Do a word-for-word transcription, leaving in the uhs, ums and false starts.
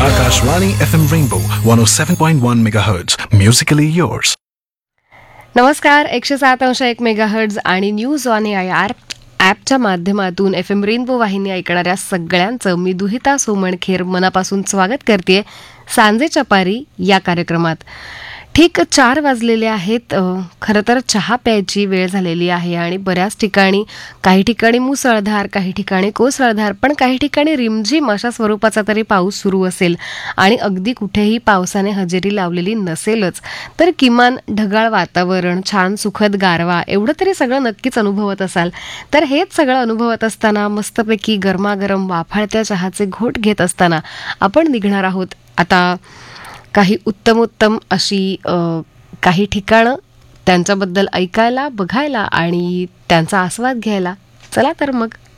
Akashvani F M Rainbow one oh seven point one megahertz. Musically yours. नमस्कार. एकशे सात अंश एक मेगाहर्ट्ज आणि news on A I R ॲपच्या माध्यमातून एफ एम रेनबो वाहिनी ऐकणाऱ्या सगळ्यांचं मी दुहिता सोमणखेर मनापासून स्वागत करते सांजेच्या पारी या कार्यक्रमात. ठीक चार वाजलेले आहेत. खरं तर चहा प्यायची वेळ झालेली आहे आणि बऱ्याच ठिकाणी, काही ठिकाणी मुसळधार, काही ठिकाणी कोसळधार, पण काही ठिकाणी रिमझिम अशा स्वरूपाचा तरी पाऊस सुरू असेल आणि अगदी कुठेही पावसाने हजेरी लावलेली नसेलच तर किमान ढगाळ वातावरण, छान सुखद गारवा एवढं तरी सगळं नक्कीच अनुभवत असाल. तर हेच सगळं अनुभवत असताना मस्तपैकी गरमागरम वाफाळत्या चहाचे घोट घेत असताना आपण निघणार आहोत आता काही उत्तम उत्तम अशी काही ठिकाणं, त्यांच्याबद्दल ऐकायला, बघायला आणि त्यांचा आस्वाद घ्यायला. चला तर मग.